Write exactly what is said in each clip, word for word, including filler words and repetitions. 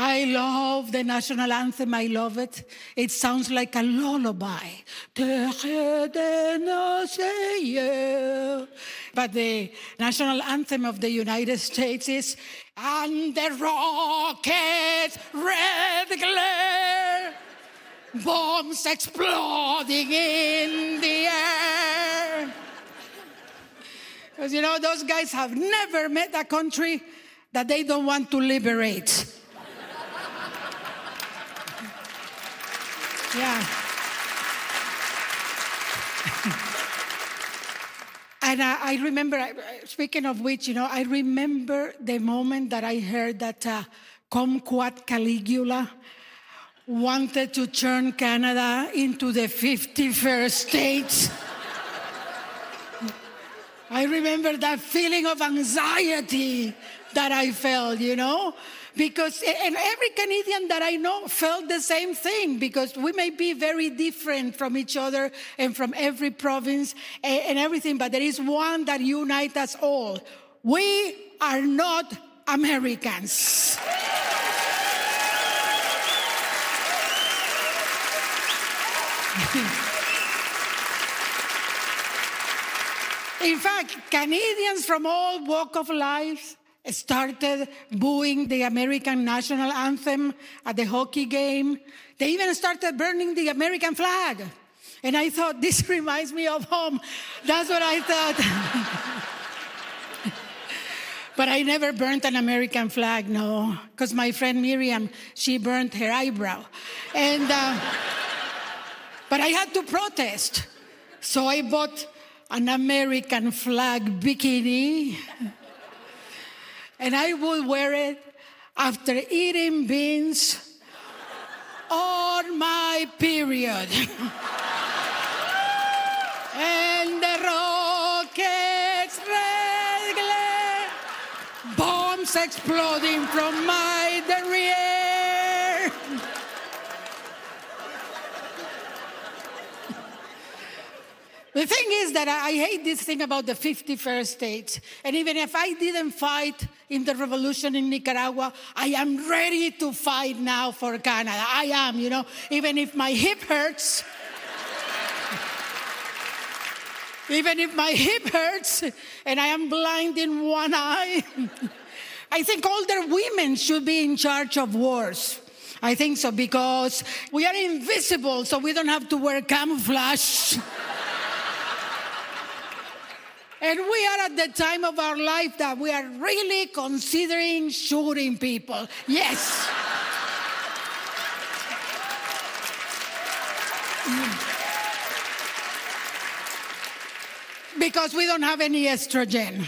I love the national anthem. I love it. It sounds like a lullaby. But the national anthem of the United States is, and the rocket's red glare, bombs exploding in the air. Because, you know, those guys have never met a country that they don't want to liberate. Yeah. And uh, I remember, speaking of which, you know, I remember the moment that I heard that uh, Kumquat Caligula wanted to turn Canada into the fifty-first state. I remember that feeling of anxiety that I felt, you know, because, and every Canadian that I know felt the same thing, because we may be very different from each other and from every province and, and everything, but there is one that unites us all. We are not Americans. In fact, Canadians from all walks of life started booing the American national anthem at the hockey game. They even started burning the American flag. And I thought, this reminds me of home. That's what I thought. But I never burnt an American flag, no. Because my friend Miriam, she burnt her eyebrow. And, uh, but I had to protest. So I bought an American flag bikini. And I would wear it after eating beans on my period. And the rockets red glare, bombs exploding from my derriere. The thing is that I hate this thing about the fifty-first state. And even if I didn't fight in the revolution in Nicaragua, I am ready to fight now for Canada. I am, you know, even if my hip hurts. Even if my hip hurts and I am blind in one eye. I think older women should be in charge of wars. I think so, because we are invisible, so we don't have to wear camouflage. And we are at the time of our life that we are really considering shooting people. Yes. Because we don't have any estrogen.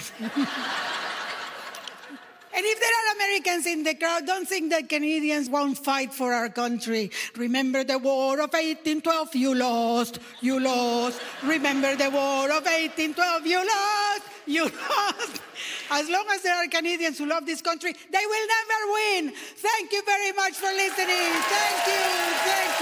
And if there are Americans in the crowd, don't think that Canadians won't fight for our country. Remember the war of eighteen twelve, you lost, you lost. Remember the war of eighteen twelve, you lost, you lost. As long as there are Canadians who love this country, they will never win. Thank you very much for listening. Thank you, thank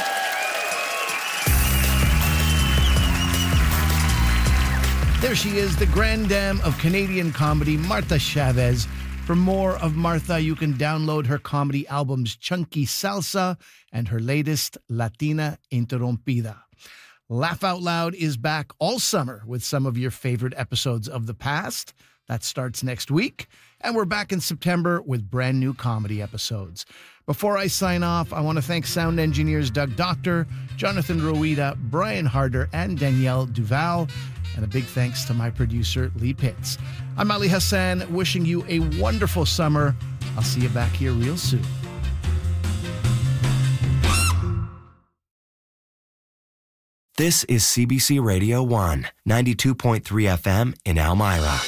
you. There she is, the grand dame of Canadian comedy, Martha Chavez. For more of Martha, you can download her comedy albums Chunky Salsa and her latest Latina Interrumpida. Laugh Out Loud is back all summer with some of your favorite episodes of the past. That starts next week. And we're back in September with brand new comedy episodes. Before I sign off, I want to thank sound engineers Doug Doctor, Jonathan Rowita, Brian Harder, and Danielle Duval. And a big thanks to my producer, Lee Pitts. I'm Ali Hassan, wishing you a wonderful summer. I'll see you back here real soon. This is C B C Radio one, ninety-two point three F M in Elmira.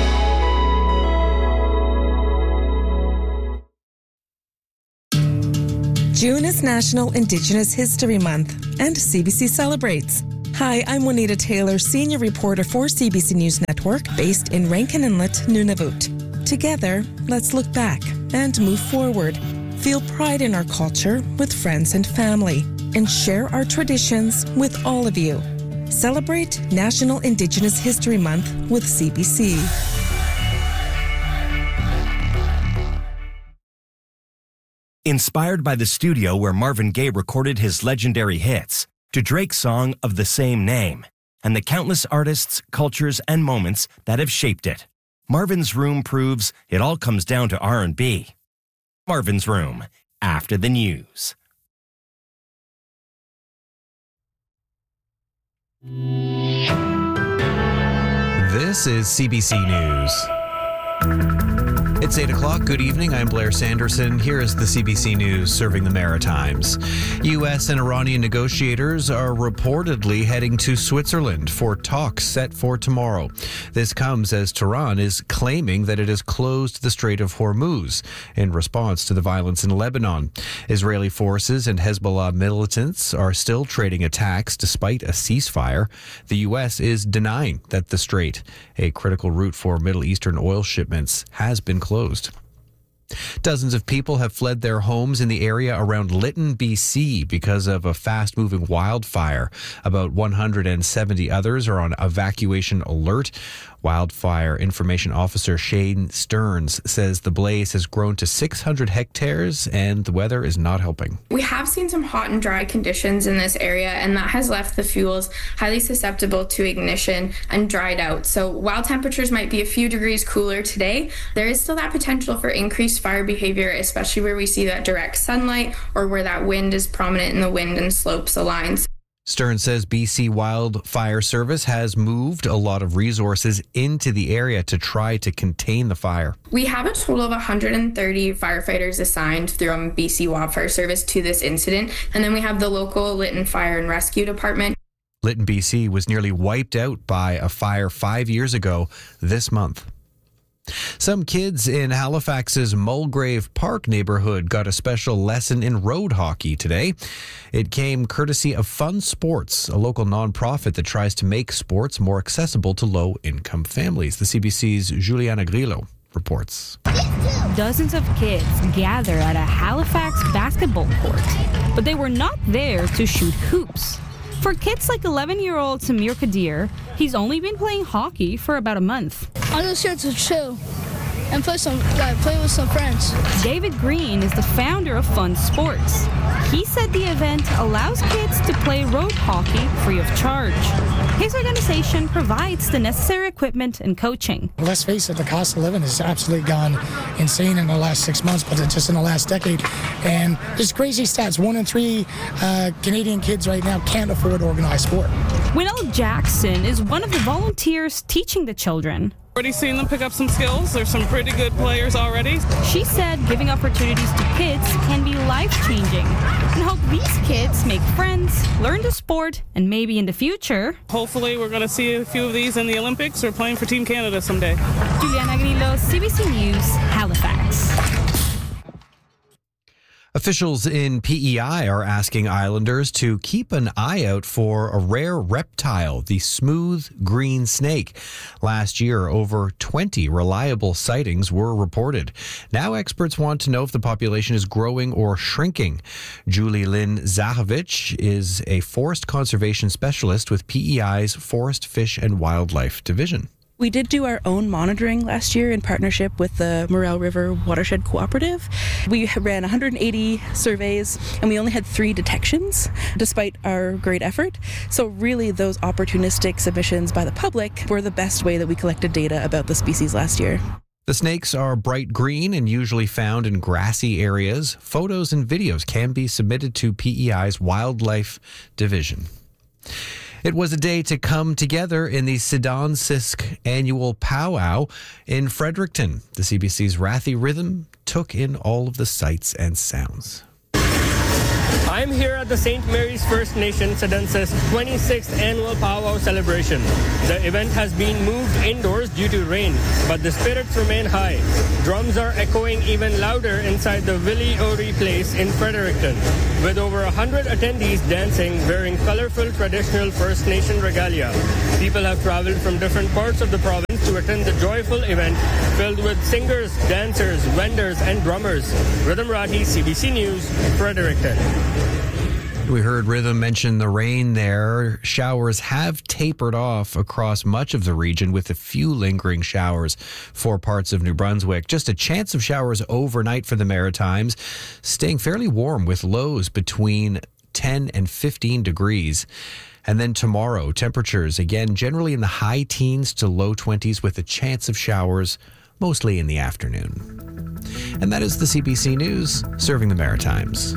June is National Indigenous History Month, and C B C celebrates. Hi, I'm Juanita Taylor, senior reporter for C B C News Network, based in Rankin Inlet, Nunavut. Together, let's look back and move forward. Feel pride in our culture with friends and family, and share our traditions with all of you. Celebrate National Indigenous History Month with C B C. Inspired by the studio where Marvin Gaye recorded his legendary hits, to Drake's song of the same name, and the countless artists, cultures, and moments that have shaped it, Marvin's Room proves it all comes down to R and B. Marvin's Room, after the news. This is C B C News. It's eight o'clock. Good evening. I'm Blair Sanderson. Here is the C B C News serving the Maritimes. U S and Iranian negotiators are reportedly heading to Switzerland for talks set for tomorrow. This comes as Tehran is claiming that it has closed the Strait of Hormuz in response to the violence in Lebanon. Israeli forces and Hezbollah militants are still trading attacks despite a ceasefire. The U S is denying that the strait, a critical route for Middle Eastern oil shipments, has been closed. Dozens of people have fled their homes in the area around Lytton, B C because of a fast-moving wildfire. About one hundred seventy others are on evacuation alert. Wildfire Information Officer Shane Stearns says the blaze has grown to six hundred hectares and the weather is not helping. We have seen some hot and dry conditions in this area, and that has left the fuels highly susceptible to ignition and dried out. So while temperatures might be a few degrees cooler today, there is still that potential for increased fire behavior, especially where we see that direct sunlight or where that wind is prominent in the wind and slopes aligns. Stearns says B C Wildfire Service has moved a lot of resources into the area to try to contain the fire. We have a total of one hundred thirty firefighters assigned through B C Wildfire Service to this incident, and then we have the local Lytton Fire and Rescue Department. Lytton, B C was nearly wiped out by a fire five years ago this month. Some kids in Halifax's Mulgrave Park neighborhood got a special lesson in road hockey today. It came courtesy of Fun Sports, a local nonprofit that tries to make sports more accessible to low-income families. The C B C's Juliana Grillo reports. Dozens of kids gather at a Halifax basketball court, but they were not there to shoot hoops. For kids like eleven-year-old Samir Kadir, he's only been playing hockey for about a month. I'm just here to chill and play some, like, play with some friends. David Green is the founder of Fun Sports. He said the event allows kids to play road hockey free of charge. His organization provides the necessary equipment and coaching. Let's face it, the cost of living has absolutely gone insane in the last six months, but it's just in the last decade. And there's crazy stats. One in three uh, Canadian kids right now can't afford organized sport. Winnell Jackson is one of the volunteers teaching the children. Already seen them pick up some skills. There's some pretty good players already. She said giving opportunities to kids can be life-changing and hope these kids make friends, learn the sport, and maybe in the future... Hopefully we're going to see a few of these in the Olympics or playing for Team Canada someday. Juliana Grillo, C B C News, Halifax. Officials in P E I are asking islanders to keep an eye out for a rare reptile, the smooth green snake. Last year, over twenty reliable sightings were reported. Now experts want to know if the population is growing or shrinking. Julie Lynn Zahovich is a forest conservation specialist with P E I's Forest, Fish and Wildlife Division. We did do our own monitoring last year in partnership with the Morel River Watershed Cooperative. We ran one hundred eighty surveys and we only had three detections despite our great effort. So really those opportunistic submissions by the public were the best way that we collected data about the species last year. The snakes are bright green and usually found in grassy areas. Photos and videos can be submitted to P E I's Wildlife Division. It was a day to come together in the Sidansisk annual powwow in Fredericton. The C B C's Rathy Rhythm took in all of the sights and sounds. I'm here at the Saint Mary's First Nation Sidansisk twenty-sixth Annual Powwow Celebration. The event has been moved indoors due to rain, but the spirits remain high. Drums are echoing even louder inside the Willie Ori Place in Fredericton, with over one hundred attendees dancing wearing colorful traditional First Nation regalia. People have traveled from different parts of the province to attend the joyful event filled with singers, dancers, vendors, and drummers. Rhythm Rathi, C B C News, Fredericton. We heard Rhythm mention the rain there. Showers have tapered off across much of the region with a few lingering showers for parts of New Brunswick. Just a chance of showers overnight for the Maritimes, staying fairly warm with lows between ten and fifteen degrees. And then tomorrow, temperatures again generally in the high teens to low twenties with a chance of showers mostly in the afternoon. And that is the C B C News, serving the Maritimes.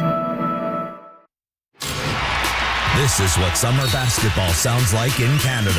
This is what summer basketball sounds like in Canada.